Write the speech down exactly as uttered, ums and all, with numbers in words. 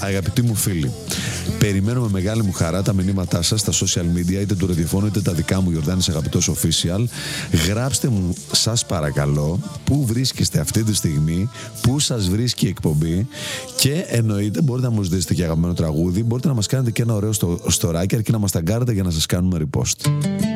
Αγαπητοί μου φίλοι, περιμένω με μεγάλη μου χαρά τα μηνύματά σας στα social media, είτε του ραδιοφώνου είτε τα δικά μου, Γιορδάνης Αγαπητός Official. Γράψτε μου, σας παρακαλώ, πού βρίσκεστε αυτή τη στιγμή, πού σας βρίσκει η εκπομπή, και εννοείται μπορείτε να μου ζητήσετε και αγαπημένο τραγούδι, μπορείτε να μας κάνετε και ένα ωραίο στο, στοράκι, αρκεί να μας ταγκάρετε για να σας κάνουμε repost.